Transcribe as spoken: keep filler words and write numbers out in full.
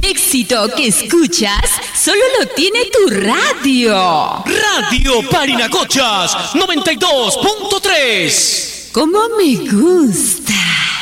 éxito que escuchas solo lo tiene tu radio. Radio Parinacochas noventa y dos punto tres. ¿Cómo me gusta?